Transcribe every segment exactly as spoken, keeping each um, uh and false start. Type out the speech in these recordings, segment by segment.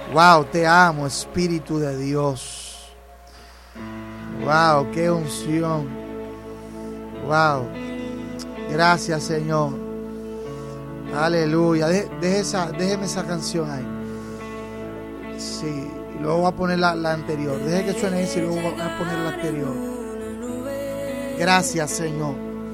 Wow, te amo, Espíritu de Dios. Wow, qué unción. Wow. Gracias, Señor. Aleluya. Deje, deje esa, déjeme esa canción ahí. Sí, y luego voy a poner la, la anterior. Deje que suene esa y luego voy a poner la anterior. Gracias, Señor.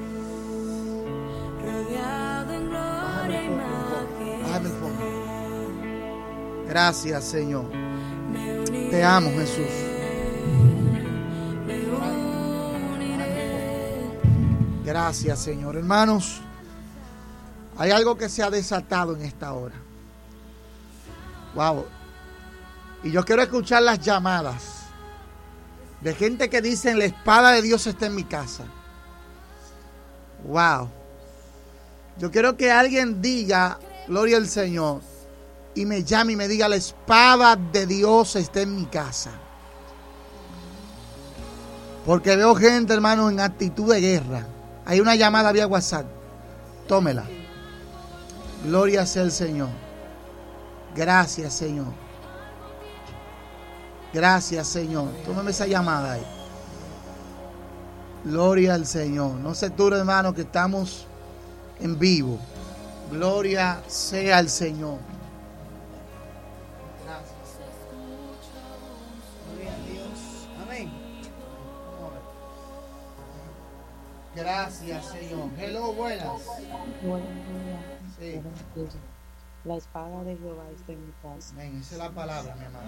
Bájame el fondo, bájame el fondo. Gracias, Señor. Te amo, Jesús. Gracias, Señor. Hermanos, hay algo que se ha desatado en esta hora. Wow. Y yo quiero escuchar las llamadas de gente que dicen: la espada de Dios está en mi casa. Wow. Yo quiero que alguien diga: gloria al Señor, y me llame y me diga: la espada de Dios está en mi casa. Porque veo gente, hermano, en actitud de guerra. Hay una llamada vía WhatsApp. Tómela. Gloria sea el Señor. Gracias, Señor. Gracias, Señor. Tómame esa llamada ahí. Gloria al Señor. No se turbe, hermano, que estamos en vivo. Gloria sea al Señor. Gracias. Gloria a Dios. Amén. Gracias, Señor. Hello, buenas. Buenos días. Sí. La espada de Jehová está en mi casa. Amén. Esa es la palabra, mi amada.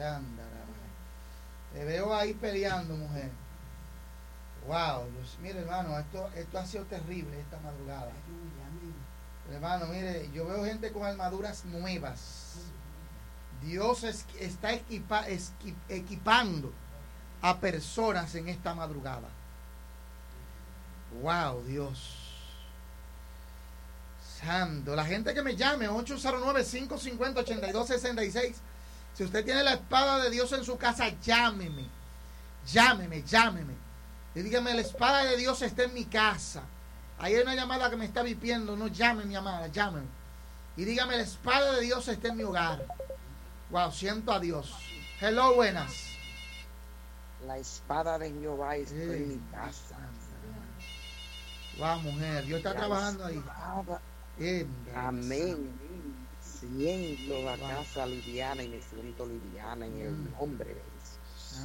Te veo ahí peleando, mujer. Wow. Dios, mire, hermano, esto, esto ha sido terrible esta madrugada. Hermano, mire, yo veo gente con armaduras nuevas. Dios es, está equipa, esqui, equipando a personas en esta madrugada. Wow, Dios santo. La gente que me llame, ocho cero nueve, cinco cinco cero, ocho dos seis seis. Si usted tiene la espada de Dios en su casa, llámeme. Llámeme, llámeme. Y dígame: la espada de Dios está en mi casa. Ahí hay una llamada que me está vipiendo. No, llame, mi amada, llámeme. Y dígame: la espada de Dios está en mi hogar. Wow, siento a Dios. Hello, buenas. La espada de Jehová está sí. en mi casa. Wow, mujer, Dios está la trabajando ahí. Bien, amén. Siento la wow. casa liviana y me siento liviana en el nombre de Jesús.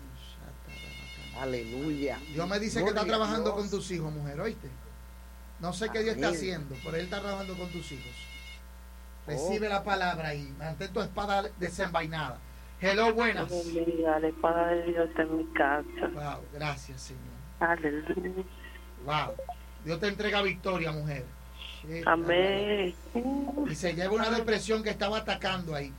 Aleluya. Dios me dice Gloria que está trabajando con tus hijos, mujer, ¿oíste? No sé qué Dios está haciendo, pero Él está trabajando con tus hijos. Recibe oh. la palabra ahí. Mantén tu espada desenvainada. Hello, buenas. Aleluya, la espada de Dios está en mi casa. Wow, gracias, Señor. Aleluya. Wow. Dios te entrega victoria, mujer. Amén. Y se lleva una depresión que estaba atacando ahí.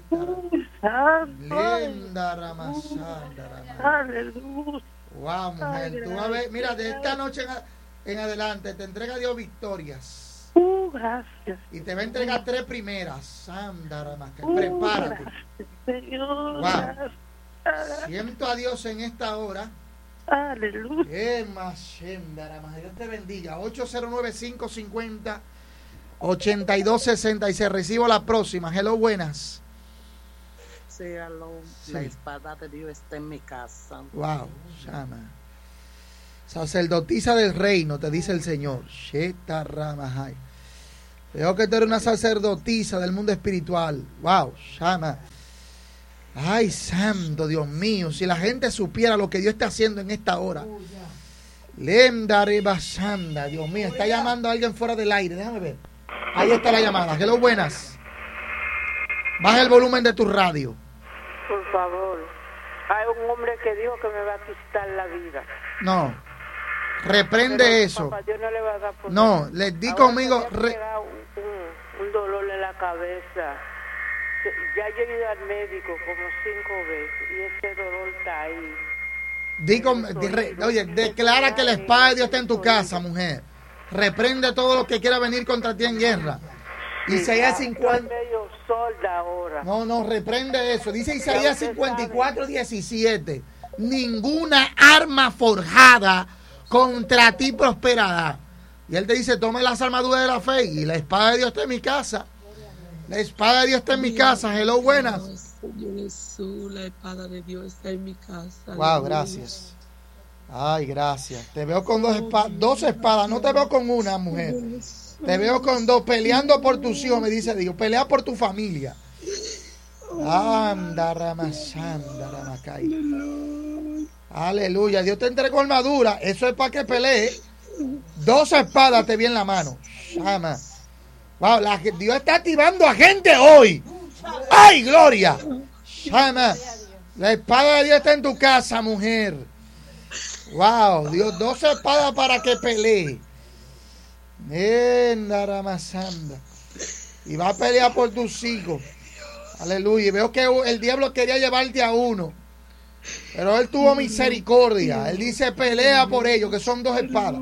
Linda Ramasanda. Aleluya. Wow, mujer. Tú a ver, mira, de esta noche en, a, en adelante te entrega Dios victorias. Uh, gracias. Y te va a entregar tres primeras. Sanda Ramasanda. Uh, prepárate. Gracias, Señor. Wow. Siento a Dios en esta hora. Aleluya. Dios te bendiga. ocho cero nueve, cinco cinco cero, ocho dos seis seis. Recibo la próxima. Hello, buenas. Sí, hello. Sí. La espada de Dios está en mi casa. Wow, llama. Sacerdotisa del reino, te dice el Señor. Sheta Ramahai. Veo que tú eres una sacerdotisa del mundo espiritual. Wow, llama. Ay, santo Dios mío, si la gente supiera lo que Dios está haciendo en esta hora. Lenda rebasanda, Dios mío, está llamando a alguien fuera del aire, déjame ver. Ahí está la llamada. Hello, buenas. Baja el volumen de tu radio. Por favor, hay un hombre que dijo que me va a quitar la vida. No, reprende Pero, eso. Papá, Dios no le va a dar por no, les di conmigo. Me re... un, un, un dolor en la cabeza. Ya yo he ido al médico como cinco veces y ese dolor está ahí. Digo, de, oye, declara que la espada de Dios está en tu casa, mujer. Reprende todo lo que quiera venir contra ti en guerra. Isaías cincuenta. No, no, reprende eso. Dice Isaías cincuenta y cuatro, diecisiete. Ninguna arma forjada contra ti prosperará. Y él te dice: tome las armaduras de la fe y la espada de Dios está en mi casa. La espada de Dios está en mi casa. Hello, buenas. Señor Jesús, la espada de Dios está en mi casa. Wow, gracias. Ay, gracias. Te veo con dos espadas, dos espadas. No te veo con una, mujer. Te veo con dos, peleando por tus hijos, me dice Dios. Pelea por tu familia. Anda, ramasanda, ramacay. Aleluya. Dios te entregó armadura. Eso es para que pelee. Dos espadas te vi en la mano. Llama. Wow, la, Dios está activando a gente hoy. ¡Ay, gloria! Llama. La espada de Dios está en tu casa, mujer. Wow, Dios, dos espadas para que pelee. Y va a pelear por tus hijos. Aleluya. Y veo que el diablo quería llevarte a uno, pero él tuvo misericordia. Él dice, pelea por ellos, que son dos espadas.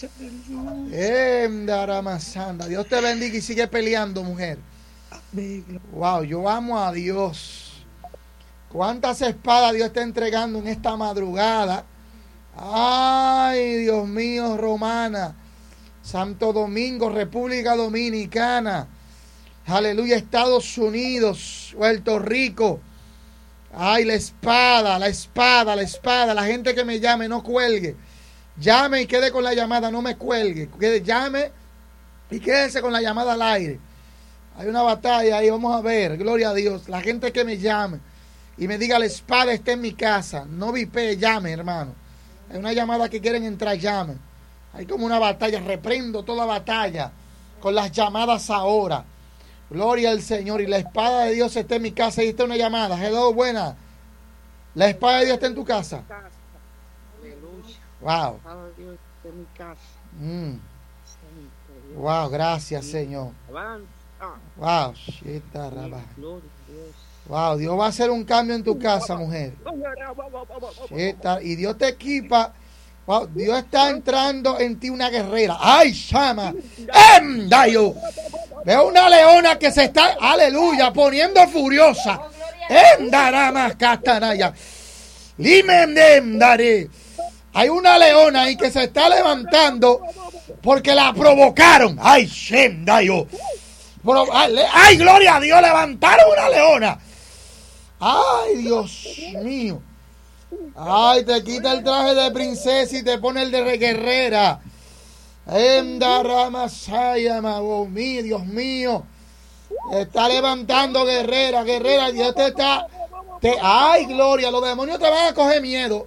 Dios te bendiga y sigue peleando, mujer. Wow, yo amo a Dios. ¿Cuántas espadas Dios está entregando en esta madrugada? Ay, Dios mío, Romana, Santo Domingo, República Dominicana, aleluya, Estados Unidos, Puerto Rico. Ay, la espada, la espada, la espada. La gente que me llame, no cuelgue. Llame y quede con la llamada, no me cuelgue. Quede, llame y quédese con la llamada al aire. Hay una batalla ahí, vamos a ver, gloria a Dios. La gente que me llame y me diga, la espada está en mi casa, no vipee, llame, hermano. Hay una llamada que quieren entrar, llame. Hay como una batalla, reprendo toda batalla con las llamadas ahora. Gloria al Señor. Y la espada de Dios está en mi casa. Ahí está una llamada. Hello, buena. La espada de Dios está en tu casa. Aleluya. Wow. La espada de Dios está en mi casa. Mm. Wow, gracias, Señor. Wow. Wow, Dios va a hacer un cambio en tu casa, mujer. Y Dios te equipa. Wow, Dios está entrando en ti una guerrera. ¡Ay, llama! ¡Em, dayo! Veo una leona que se está, aleluya, poniendo furiosa. ¡Em, darama, castanaya! ¡Limen, dem, daré! Hay una leona ahí que se está levantando porque la provocaron. ¡Ay, shem, dayo! ¡Ay, gloria a Dios! Levantaron una leona. ¡Ay, Dios mío! ¡Ay, te quita el traje de princesa y te pone el de guerrera! ¡Oh, mi Dios mío! Está levantando guerrera, guerrera. Dios te está... Te, ¡ay, gloria! Los demonios te van a coger miedo.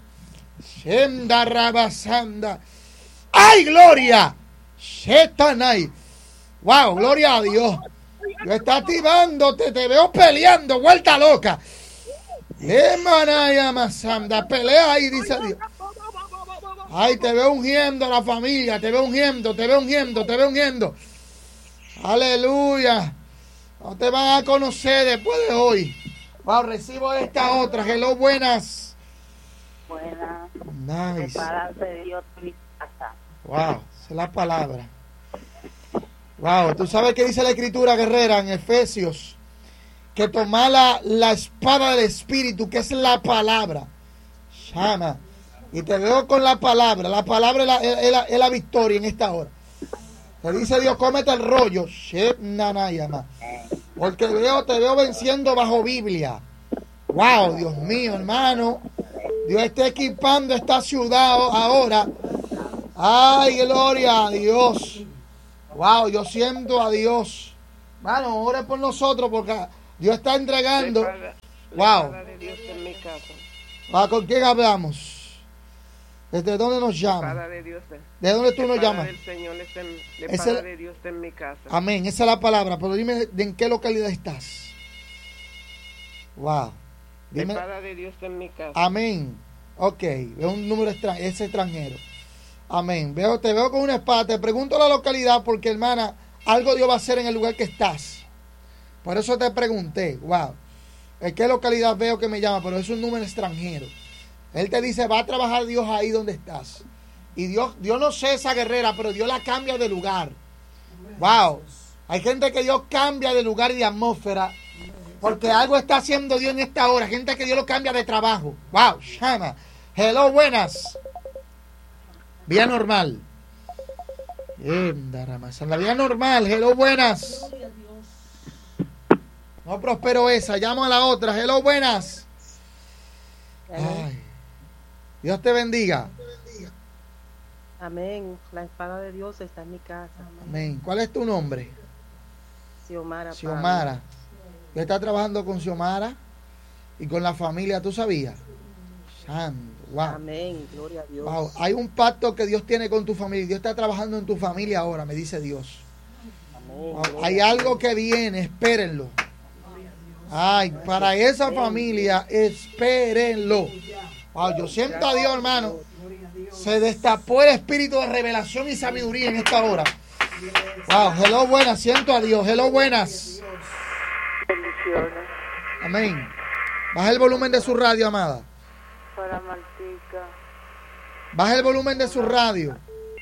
¡Ay, gloria! ¡Shetanay! ¡Wow! ¡Gloria a Dios! Yo está activándote, te veo peleando, vuelta loca. Emanaya Masanda, pelea ahí, dice Dios. Ay, te veo ungiendo a la familia, te veo ungiendo, te veo ungiendo, te veo ungiendo. Aleluya. No te van a conocer después de hoy. Wow, recibo esta otra. Hello, buenas. Buenas. Nice. De Dios en mi casa. Wow, esa es la palabra. Wow, tú sabes qué dice la escritura, guerrera, en Efesios, que toma la, la espada del Espíritu, que es la palabra. Llama. Y te veo con la palabra. La palabra es la, es la, es la victoria en esta hora. Te dice Dios, cómete el rollo. Porque veo, te veo venciendo bajo Biblia. Wow, Dios mío, hermano. Dios está equipando esta ciudad ahora. Ay, gloria a Dios. Wow, yo siento a Dios. Bueno, ore por nosotros porque Dios está entregando. La espada, wow. La espada de Dios en mi casa. Ah, ¿con quién hablamos? ¿Desde dónde nos La llama? espada de Dios. ¿De dónde tú La nos espada llamas? del Señor está en, la Es espada el- de Dios está en mi casa. Amén, esa es la palabra. Pero dime, ¿de en qué localidad estás? Wow. La Dime. espada de Dios está en mi casa. Amén. Ok, veo un número extra, es extranjero. Amén. Veo, te veo con una espada. Te pregunto la localidad porque, hermana, algo Dios va a hacer en el lugar que estás. Por eso te pregunté. Wow. ¿En qué localidad veo que me llama? Pero es un número extranjero. Él te dice, va a trabajar Dios ahí donde estás. Y Dios, Dios no sé esa guerrera, pero Dios la cambia de lugar. Wow. Hay gente que Dios cambia de lugar y de atmósfera. Porque algo está haciendo Dios en esta hora. Gente que Dios lo cambia de trabajo. Wow. Shama. Hello, buenas. Vía normal. En la vía normal. Hello, buenas. No prospero esa. Llamo a la otra. Hello, buenas. Ay. Dios te bendiga. Amén. La espada de Dios está en mi casa. Amén. ¿Cuál es tu nombre? Xiomara. Xiomara. Tú estás trabajando con Xiomara y con la familia, ¿tú sabías? Santo. Wow. Amén. Gloria a Dios. Wow. Hay un pacto que Dios tiene con tu familia. Dios está trabajando en tu familia ahora, me dice Dios. Amén. Wow. Hay algo que viene, espérenlo. Ay, para esa familia, espérenlo. Wow, yo siento a Dios, hermano. Se destapó el espíritu de revelación y sabiduría en esta hora. Wow, hello, buenas, siento a Dios. Hello, buenas. Bendiciones. Amén. Baja el volumen de su radio, amada. Para Martica. Baja el volumen de su radio.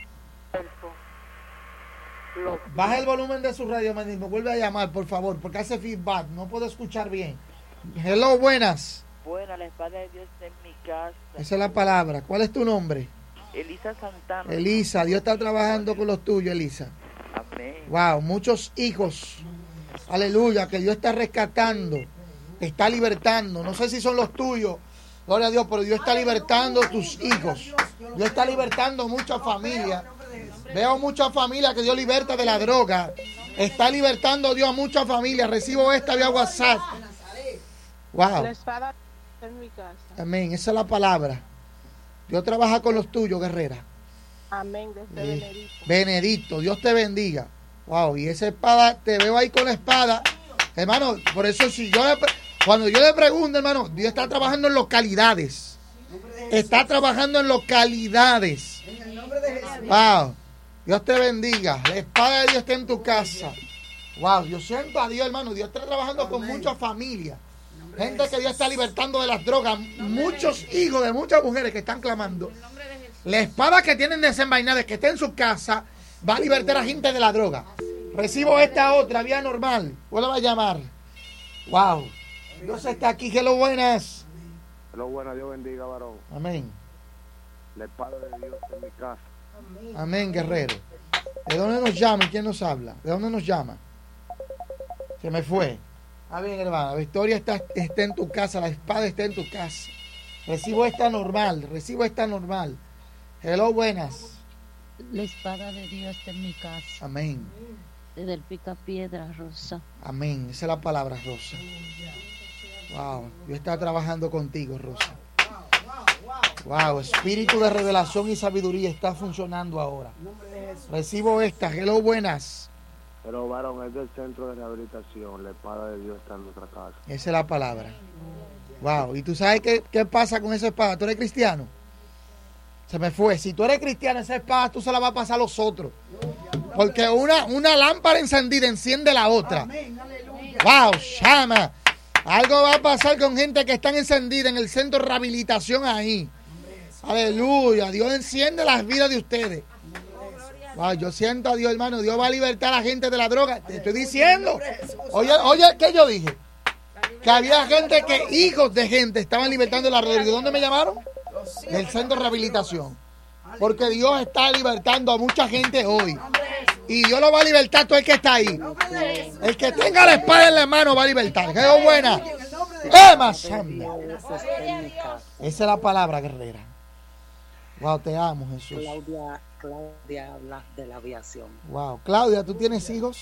Lo- Baja el volumen de su radio, me vuelve a llamar, por favor, porque hace feedback, no puedo escuchar bien. Hello, buenas. Buena, la espada de Dios está en mi casa. Esa es la palabra. ¿Cuál es tu nombre? Elisa Santana. Elisa, Dios está trabajando con los tuyos, Elisa. Amén. Wow, muchos hijos. Aleluya, que Dios está rescatando, está libertando. No sé si son los tuyos, gloria a Dios, pero Dios está libertando tus hijos. Dios está libertando muchas familias. Veo muchas familias que Dios liberta de la droga. Está libertando Dios a muchas familias. Recibo esta vía WhatsApp. Wow. La espada está en mi casa. Amén. Esa es la palabra. Dios trabaja con los tuyos, guerrera. Amén. Desde Eh, Benedito. Benedicto, Dios te bendiga. Wow, y esa espada, te veo ahí con la espada. Hermano, por eso si yo le, cuando yo le pregunto, hermano, Dios está trabajando en localidades. Está trabajando en localidades. Wow, Dios te bendiga. La espada de Dios está en tu casa. Wow, yo siento a Dios, hermano. Dios está trabajando con muchas familias. Gente que Dios está libertando de las drogas. Muchos hijos de muchas mujeres que están clamando. La espada que tienen desenvainada, que está en su casa, va a libertar a gente de la droga. Recibo esta otra, vía normal. ¿Cuál va a llamar? Wow. Dios está aquí. Hello, buenas. Hello, buenas. Dios bendiga, varón. Amén. La espada de Dios está en mi casa. Amén, guerrero. ¿De dónde nos llama y quién nos habla? ¿De dónde nos llama? Se me fue. Ah, bien, hermano. La victoria está, está en tu casa. La espada está en tu casa. Recibo esta normal. Recibo esta normal. Hello, buenas. La espada de Dios está en mi casa. Amén. Desde el pica piedra, Rosa. Amén. Esa es la palabra, Rosa. Wow. Dios está trabajando contigo, Rosa. Wow. Espíritu de revelación y sabiduría está funcionando ahora. Recibo esta. Hello, buenas. Pero, varón, es del centro de rehabilitación. La espada de Dios está en nuestra casa. Esa es la palabra. Wow. ¿Y tú sabes qué, qué pasa con esa espada? ¿Tú eres cristiano? Se me fue. Si tú eres cristiano, esa espada tú se la vas a pasar a los otros. Porque una, una lámpara encendida enciende la otra. Wow, llama. Algo va a pasar con gente que están encendida en el centro de rehabilitación ahí. Aleluya. Dios enciende las vidas de ustedes. Wow, yo siento a Dios, hermano. Dios va a libertar a la gente de la droga. Te estoy diciendo. Oye, oye, ¿qué yo dije? Que había gente que, hijos de gente, estaban libertando la droga. ¿De dónde me llamaron? Del centro de rehabilitación. Porque Dios está libertando a mucha gente hoy. Y Dios lo va a libertar todo el que está ahí. El que tenga la espada en la mano va a libertar. ¡Qué buena! ¡Ema Sanda! Esa es la palabra, guerrera. Wow, te amo, Jesús. Claudia, Claudia habla de la aviación. Wow, Claudia, ¿tú tienes hijos?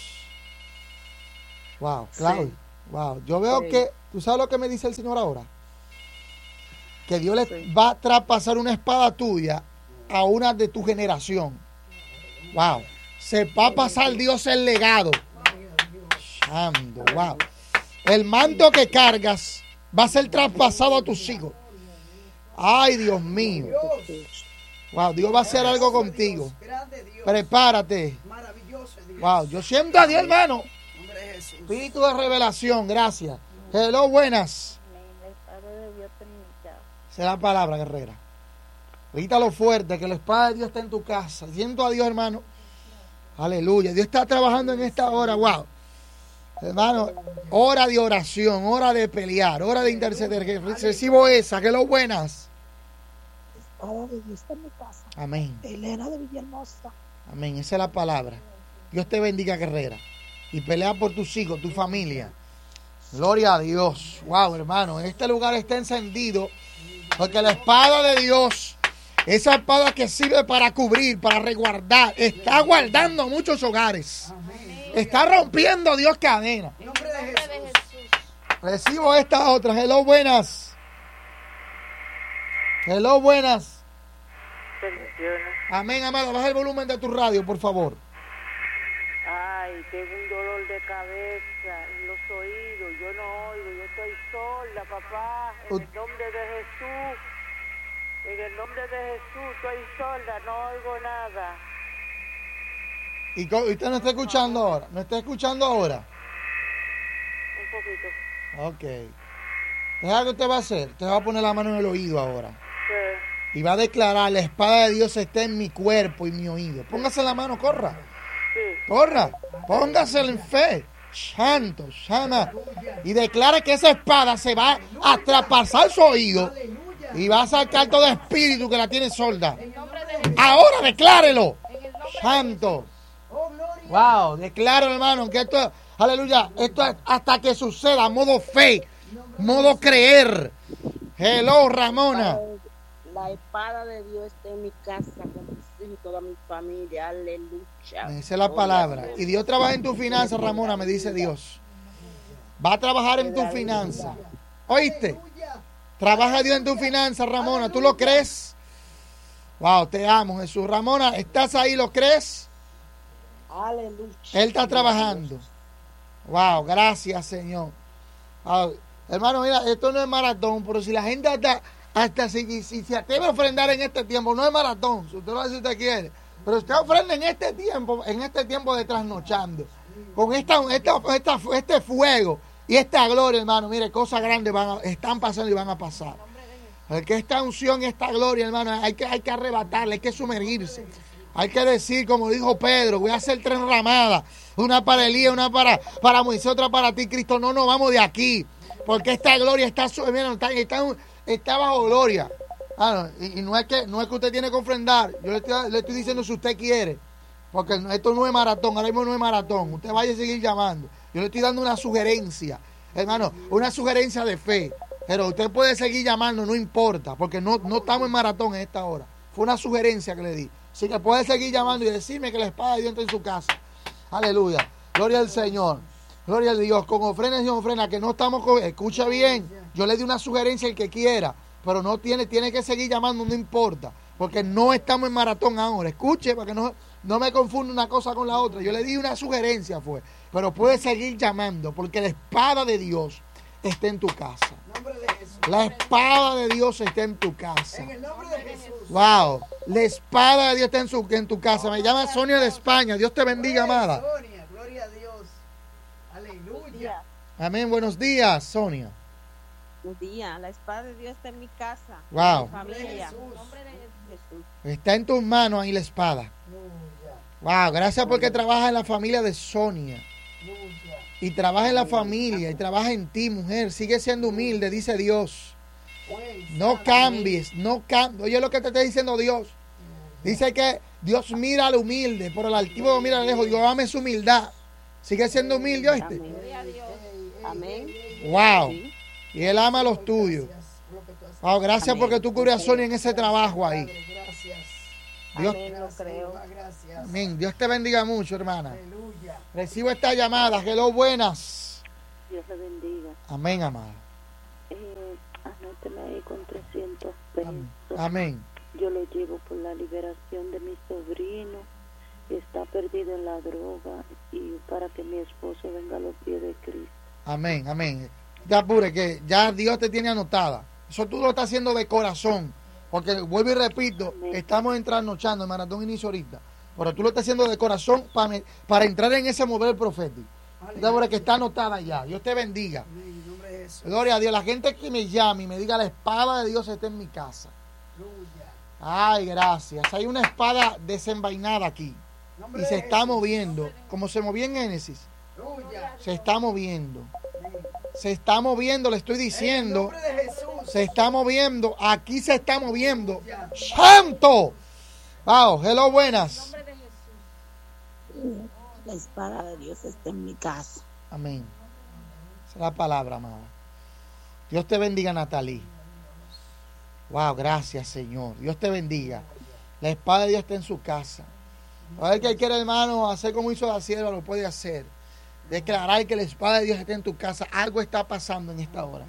Wow, Claudia. Sí. Wow, yo veo Sí. que, ¿tú sabes lo que me dice el Señor ahora? Que Dios le Sí. va a traspasar una espada tuya a una de tu generación. Wow. Se va a pasar Dios el legado. Santo, wow. El manto que cargas va a ser traspasado a tus hijos. Ay, Dios mío. Wow, Dios va a hacer algo contigo. Prepárate. Wow, yo siento a Dios, hermano. Espíritu de revelación, gracias. Hello, buenas. La espada de Dios está en mi casa. Esa es la palabra, guerrera. Grítalo fuerte, que la espada de Dios está en tu casa. Siento a Dios, hermano. Aleluya. Dios está trabajando en esta hora. Wow. Hermano, hora de oración, hora de pelear, hora de interceder. Recibo esa, que lo buenas. Espada de Dios está en mi casa. Amén. Elena de Villahermosa. Amén. Esa es la palabra. Dios te bendiga, guerrera. Y pelea por tus hijos, tu familia. Gloria a Dios. Wow, hermano, este lugar está encendido porque la espada de Dios, esa espada que sirve para cubrir, para resguardar, está guardando muchos hogares. Está rompiendo Dios cadenas. En nombre de Jesús. Recibo esta otra. Hello, buenas. Hello, buenas. Bendiciones. Amén, amado. Baja el volumen de tu radio, por favor. Ay, tengo un dolor de cabeza en los oídos. Yo no oigo, yo estoy sorda, papá. En el nombre de Jesús. En el nombre de Jesús, estoy sorda, no oigo nada. ¿Y co- usted no está escuchando ahora? ¿No está escuchando ahora? Un poquito. Ok. ¿Sabes qué usted va a hacer? Usted va a poner la mano en el oído ahora. Sí. Y va a declarar, la espada de Dios está en mi cuerpo y mi oído. Póngase la mano, corra. Sí. Corra. Póngasela en fe. Santo, sana. Y declara que esa espada se va a traspasar su oído. Y va a sacar todo espíritu que la tiene sorda. Ahora declárelo. Santo. Wow, declaro, hermano, que esto, aleluya, esto es hasta que suceda, modo fe, modo creer. Hello, Ramona. La espada de Dios está en mi casa, con mis hijos y toda mi familia. Aleluya. Esa es la palabra. Y Dios trabaja en tu finanza, Ramona, me dice Dios. Va a trabajar en tu finanza. ¿Oíste? Trabaja Dios en tu finanza, Ramona. ¿Tú lo crees? Wow, te amo, Jesús. Ramona, ¿estás ahí? ¿Lo crees? Aleluya. Él está trabajando. Wow, gracias, Señor. Wow. Hermano, mira, esto no es maratón, pero si la gente hasta, hasta si, si se atreve a ofrendar en este tiempo, no es maratón, si usted lo hace si usted quiere, pero usted ofrenda en este tiempo, en este tiempo de trasnochando, con esta, esta, esta, este fuego y esta gloria, hermano, mire, cosas grandes van a, están pasando y van a pasar. Porque esta unción y esta gloria, hermano, hay que, hay que arrebatarla, hay que sumergirse. Hay que decir, como dijo Pedro, voy a hacer tres ramadas, una para Elías, una para, para Moisés, otra para ti, Cristo. No nos vamos de aquí, porque esta gloria está, mira, está, está, está bajo gloria. Ah, no, y, y no es que no es que usted tiene que ofrendar, yo le estoy, le estoy diciendo si usted quiere, porque esto no es maratón, ahora mismo no es maratón, usted vaya a seguir llamando. Yo le estoy dando una sugerencia, hermano, una sugerencia de fe, pero usted puede seguir llamando, no importa, porque no, no estamos en maratón en esta hora. Fue una sugerencia que le di. Así que puede seguir llamando y decirme que la espada de Dios está en su casa. Aleluya. Gloria al Señor. Gloria a Dios. Con ofrendas y ofrendas que no estamos con... Escucha bien. Yo le di una sugerencia al que quiera. Pero no tiene, tiene que seguir llamando, no importa. Porque no estamos en maratón ahora. Escuche para que no, no me confunda una cosa con la otra. Yo le di una sugerencia, fue. Pero puede seguir llamando. Porque la espada de Dios está en tu casa. La espada de Dios está en tu casa. En el nombre de Jesús. Wow. La espada de Dios está en, su, en tu casa. Me llama Sonia de España. Dios te bendiga, amada. Sonia, gloria a Dios. Aleluya. Amén. Buenos días, Sonia. Buenos días. La espada de Dios está en mi casa. Wow. Mi familia. En nombre de Jesús. Está en tus manos ahí la espada. Wow. Gracias porque trabaja en la familia de Sonia. Y trabaja en la familia y trabaja en ti, mujer. Sigue siendo humilde, dice Dios. No cambies, no cambies. Oye lo que te está diciendo Dios. Dice que Dios mira al humilde, pero el altivo mira al lejos. Dios ama su humildad. Sigue siendo humilde, ¿oíste? Amén. Wow. Y Él ama a los tuyos. Wow, gracias porque tú cubres a Sonia en ese trabajo ahí. Dios, Amén, lo creo. amén. Dios te bendiga mucho, hermana. Recibo esta llamada. Hello, buenas. Dios le bendiga. Amén, amada. Eh, anóteme ahí con trescientos pesos. Amén. Yo lo llevo por la liberación de mi sobrino. Está perdido en la droga y para que mi esposo venga a los pies de Cristo. Amén, amén. Ya apure que ya Dios te tiene anotada. Eso tú lo estás haciendo de corazón. Porque vuelvo y repito, amén. Estamos entrando, el maratón inicio ahorita. Pero tú lo estás haciendo de corazón para, para entrar en ese mover profético. Ahora que está anotada ya. Dios te bendiga. Amén, gloria a Dios. La gente que me llame y me diga la espada de Dios está en mi casa. Ay, gracias. Hay una espada desenvainada aquí. Y se está moviendo. Como se movía en Génesis. Se está moviendo. Se está moviendo, le estoy diciendo. Se está moviendo. Aquí se está moviendo. ¡Santo! Wow, hello, buenas. La espada de Dios está en mi casa. Amén. Esa es la palabra, amada. Dios te bendiga, Natalie. Wow, gracias, Señor. Dios te bendiga. La espada de Dios está en su casa. A ver que quiere, hermano, hacer como hizo la sierva, lo puede hacer. Declarar que la espada de Dios está en tu casa. Algo está pasando en esta hora.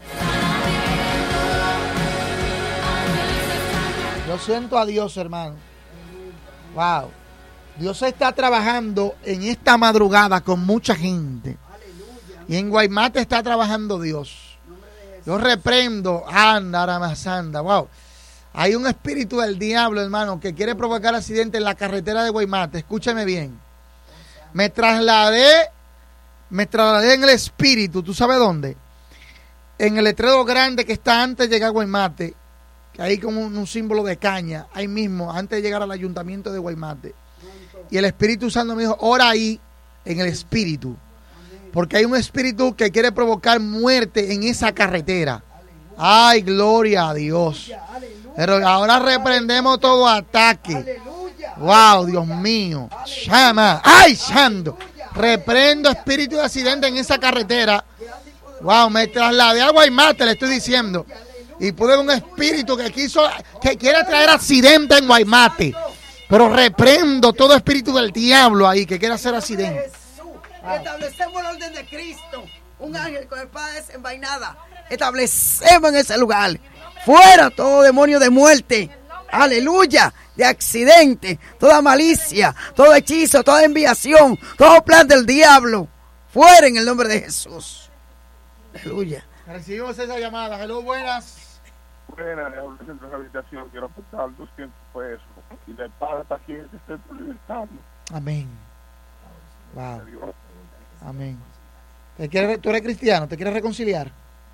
Yo siento a Dios, hermano. Wow. Dios está trabajando en esta madrugada con mucha gente. Y en Guaymate está trabajando Dios. Yo reprendo, anda, aramasanda. Wow. Hay un espíritu del diablo, hermano, que quiere provocar accidente en la carretera de Guaymate. Escúcheme bien. Me trasladé, me trasladé en el espíritu. ¿Tú sabes dónde? En el letrero grande que está antes de llegar a Guaymate, que hay como un, un símbolo de caña, ahí mismo, antes de llegar al ayuntamiento de Guaymate. Y el Espíritu Santo me dijo, ora ahí, en el espíritu. Porque hay un espíritu que quiere provocar muerte en esa carretera. Ay, gloria a Dios. Pero ahora reprendemos todo ataque. Wow, Dios mío. Llama. Ay, Shando. Reprendo espíritu de accidente en esa carretera. Wow, me trasladé a Guaymate, le estoy diciendo. Y pude ver un espíritu que quiso, que quiere traer accidente en Guaymate. Pero reprendo todo espíritu del diablo ahí que quiere hacer accidente. Establecemos el orden de Cristo. Un ángel con espada desenvainada. Establecemos en ese lugar. Fuera todo demonio de muerte. Aleluya. De accidente. Toda malicia. Todo hechizo. Toda enviación. Todo plan del diablo. Fuera en el nombre de Jesús. Aleluya. Recibimos esa llamada. Hello, buenas. Buenas, le hablo del centro de rehabilitación. Quiero aportar doscientos pesos. Y la espada está aquí en este centro libertando. Amén. Wow. Amén. ¿Te quiere, ¿Tú eres cristiano? ¿Te quieres reconciliar?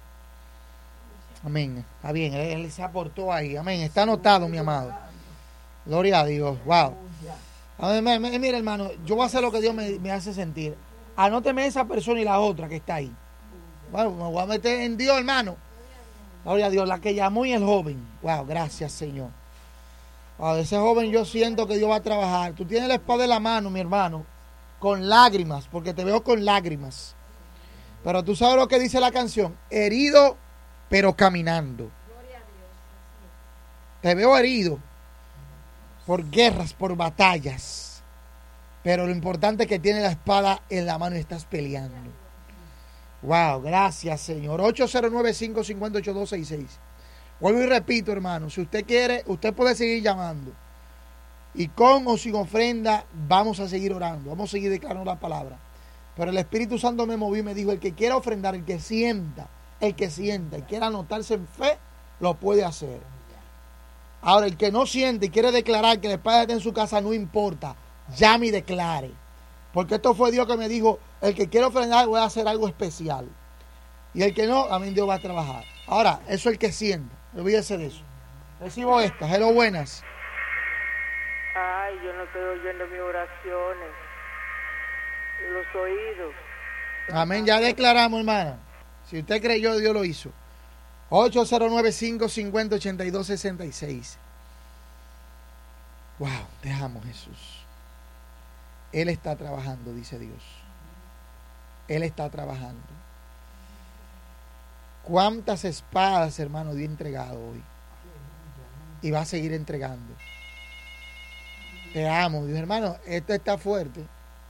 Amén. Está bien, él, él se aportó ahí. Amén. Está anotado, mi amado. Gloria a Dios. Wow. A ver, me, me, mira, hermano, yo voy a hacer lo que Dios me, me hace sentir. Anóteme esa persona y la otra que está ahí. Bueno, me voy a meter en Dios, hermano. Gloria a Dios, la que llamó y el joven. Wow, gracias, Señor. Wow, ese joven yo siento que Dios va a trabajar. Tú tienes la espada en la mano, mi hermano, con lágrimas, porque te veo con lágrimas. Pero tú sabes lo que dice la canción. Herido, pero caminando. Te veo herido por guerras, por batallas. Pero lo importante es que tienes la espada en la mano y estás peleando. Wow, gracias, Señor. ocho cero nueve, cinco cinco ocho, dos seis seis. Vuelvo y repito, hermano. Si usted quiere, usted puede seguir llamando. Y con o sin ofrenda, vamos a seguir orando. Vamos a seguir declarando la palabra. Pero el Espíritu Santo me movió y me dijo, el que quiera ofrendar, el que sienta, el que sienta y quiera anotarse en fe, lo puede hacer. Ahora, el que no siente y quiere declarar que la espada está en su casa, no importa. Llame y declare. Porque esto fue Dios que me dijo, el que quiera ofrendar, voy a hacer algo especial. Y el que no, a mí Dios va a trabajar. Ahora, eso es el que sienta. Olvídese de eso. Recibo esta. Hello, buenas. Ay, yo no estoy oyendo mis oraciones. Los oídos. Amén. Ya declaramos, hermana. Si usted creyó, Dios lo hizo. ocho cero nueve, cinco cinco cero, ocho dos seis seis. Wow, te amo, Jesús. Él está trabajando, dice Dios. Él está trabajando. ¿Cuántas espadas, hermano, Dios ha entregado hoy? Y va a seguir entregando. Te amo, Dios, hermano. Esto está fuerte.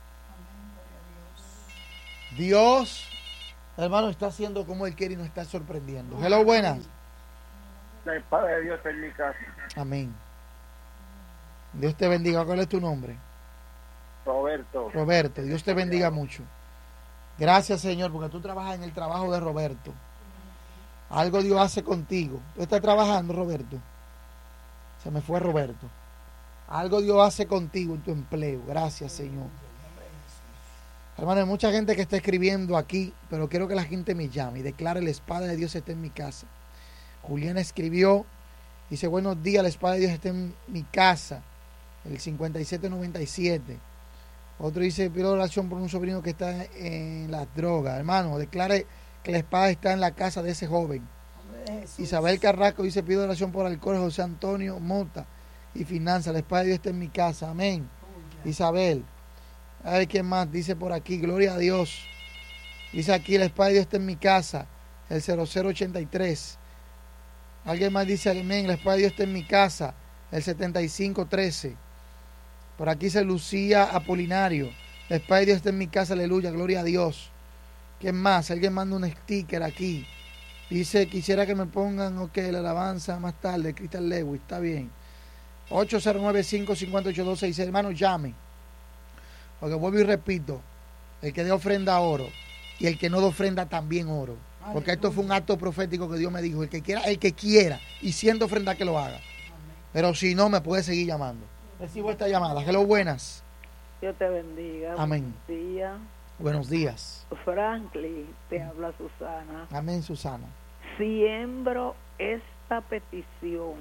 Dios, hermano, está haciendo como Él quiere y nos está sorprendiendo. Hello, buenas. La espada de Dios está en mi casa. Amén. Dios te bendiga. ¿Cuál es tu nombre? Roberto. Roberto, Dios te bendiga mucho. Gracias, Señor, porque tú trabajas en el trabajo de Roberto. Algo Dios hace contigo. Tú estás trabajando, Roberto. Se me fue Roberto. Algo Dios hace contigo en tu empleo. Gracias, Señor. Hermano, hay mucha gente que está escribiendo aquí, pero quiero que la gente me llame y declare: la espada de Dios está en mi casa. Juliana escribió, dice: buenos días, la espada de Dios está en mi casa. El cincuenta y siete noventa y siete. Otro dice: pido oración por un sobrino que está en las drogas. Hermano, declare que la espada está en la casa de ese joven. Isabel Carrasco dice: pido oración por alcohol. José Antonio Mota y finanzas. La espada de Dios está en mi casa. Amén. Isabel. A ver quién más dice por aquí. Gloria a Dios. Dice aquí, la espada de Dios está en mi casa, el cero cero ochenta y tres. Alguien más dice, amén, la espada de Dios está en mi casa, el setenta y cinco trece. Por aquí dice Lucía Apolinario, la espada de Dios está en mi casa, aleluya, gloria a Dios. ¿Quién más? Alguien manda un sticker aquí. Dice, quisiera que me pongan, ok, la alabanza más tarde, Crystal Lewis, está bien. ocho cero nueve, cinco cinco ocho, dos seis seis, hermano, llame. Porque vuelvo y repito, el que dé ofrenda oro y el que no dé ofrenda también oro. Porque esto fue un acto profético que Dios me dijo, el que quiera, el que quiera y siendo ofrenda que lo haga. Pero si no, me puede seguir llamando. Recibo esta llamada. Hello, buenas. Dios te bendiga. Amén. Buenos días. Buenos días. Franklin, te habla Susana. Amén, Susana. Siembro esta petición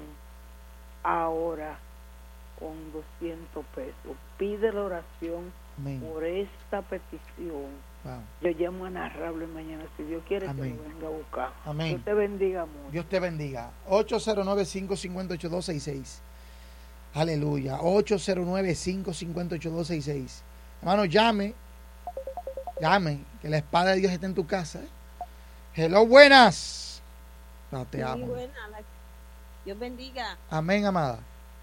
ahora con doscientos pesos. Pide la oración Amén. por esta petición. Wow. Yo llamo a narrable mañana, si Dios quiere. Amén. Que lo venga a buscar. Amén. Dios te bendiga mucho. Dios te bendiga. ocho cero nueve, cinco cinco ocho, dos seis seis. Aleluya. ocho cero nueve, cinco cinco ocho, dos seis seis. Hermano, llame. Llame. Que la espada de Dios esté en tu casa. ¿eh? Hello, buenas. No, te amo. Muy buena. La- Dios bendiga. Amén, amada.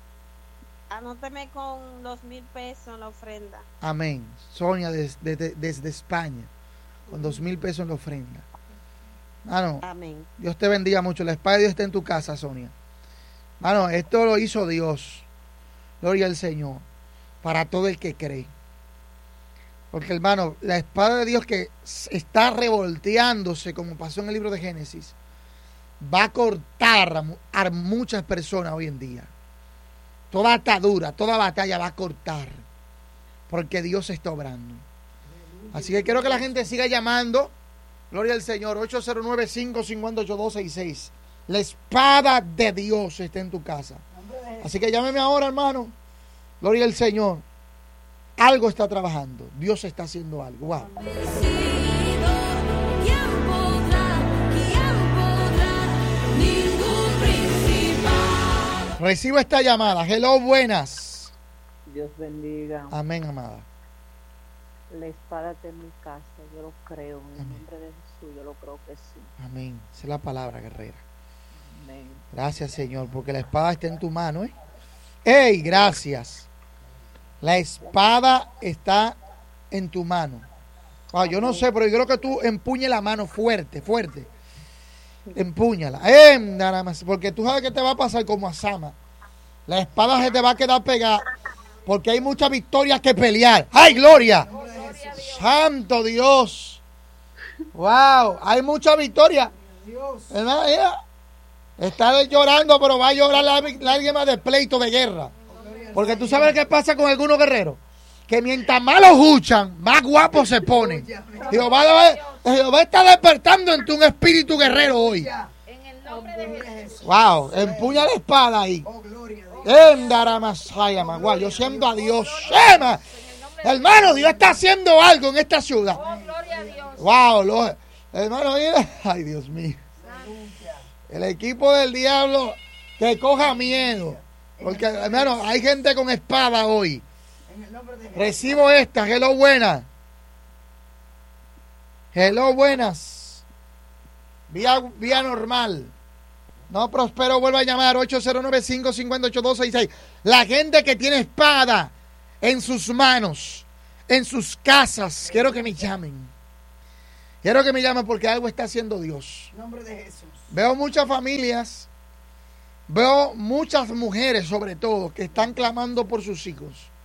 Anóteme con dos mil pesos en la ofrenda. Amén. Sonia des- de- de- desde España. Con dos mil pesos en la ofrenda. Mano, Amén. Dios te bendiga mucho. La espada de Dios está en tu casa, Sonia. Mano, esto lo hizo Dios. Gloria al Señor. Para todo el que cree. Porque, hermano, la espada de Dios que está revolteándose, como pasó en el libro de Génesis, va a cortar a, mu- a muchas personas hoy en día. Toda atadura, toda batalla va a cortar. Porque Dios está obrando. Así que quiero que la gente siga llamando. Gloria al Señor. ocho cero nueve, cinco cinco ocho, dos seis seis. La espada de Dios está en tu casa. Así que llámeme ahora, hermano. Gloria al Señor. Algo está trabajando. Dios está haciendo algo. Wow. Recibo esta llamada. Hello, buenas. Dios bendiga. Amén, amada. La espada está en mi casa, yo lo creo, en el nombre de Jesús, yo lo creo que sí. Amén. Esa es la palabra, guerrera. Amén. Gracias, Señor, porque la espada está en tu mano, ¿eh? ¡Ey! Gracias. La espada está en tu mano. Ah, yo no sé, pero yo creo que tú empuñe la mano fuerte, fuerte. Empúñala. ¡Eh! Nada más, porque tú sabes que te va a pasar como a Sama. La espada se te va a quedar pegada porque hay muchas victorias que pelear. ¡Ay, gloria! ¡Santo Dios! ¡Wow! Hay mucha victoria. ¿Verdad? Ella está llorando, pero va a llorar la lágrima de pleito de guerra. Porque tú sabes qué pasa con algunos guerreros. Que mientras más los escuchan, más guapos se ponen. Jehová, Jehová está despertando en ti un espíritu guerrero hoy. Wow, empuña la espada ahí. Wow, yo siento a Dios. Shema. Hermano, Dios está haciendo algo en esta ciudad. Wow, lo, hermano, mira. Ay, Dios mío. El equipo del diablo que coja miedo. Porque, hermano, hay gente con espada hoy. Recibo esta. Hello, buenas. Hello, buenas. Vía, vía normal. No prospero, vuelvo a llamar. ocho cero nueve, cinco cinco ocho, dos seis seis. La gente que tiene espada en sus manos, en sus casas. Quiero que me llamen. Quiero que me llamen porque algo está haciendo Dios. En nombre de Jesús. Veo muchas familias. Veo muchas mujeres, sobre todo, que están clamando por sus hijos.